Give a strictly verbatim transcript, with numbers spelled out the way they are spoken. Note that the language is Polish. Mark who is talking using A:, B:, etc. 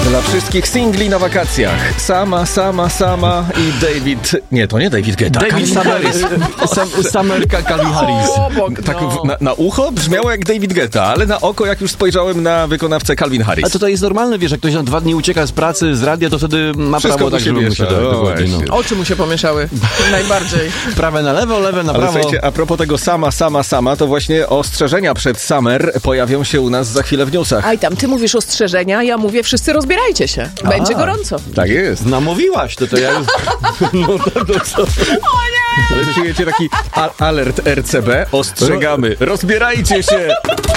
A: Dla wszystkich singli na wakacjach. Sama, sama, sama i David... Nie, to nie David Guetta.
B: David Summer, Sam, Summer Calvin Harris.
A: Tak w, na, na ucho brzmiało jak David Guetta, ale na oko, jak już spojrzałem na wykonawcę Calvin Harris.
B: A to to jest normalne, wiesz, jak ktoś na dwa dni ucieka z pracy, z radia, to wtedy ma
A: Wszystko
B: prawo
A: mu
B: tak,
A: się
B: żeby mu się
A: miesza.
B: tak,
A: O,
B: dokładnie, no.
A: właśnie.
C: Oczy mu się pomieszały. Najbardziej.
B: Prawe na lewo, lewe na
A: Ale
B: prawo.
A: słuchajcie, a propos tego sama, sama, sama, to właśnie ostrzeżenia przed Summer pojawią się u nas za chwilę w newsach.
C: Aj tam, ty mówisz ostrzeżenia, ja mówię wszyscy rozbierajcie się. Będzie
B: A.
C: gorąco.
A: Tak jest.
B: Namówiłaś, to to ja już... No to, to co?
A: Ale czujecie taki a- alert R C B? Ostrzegamy. Rozbierajcie się!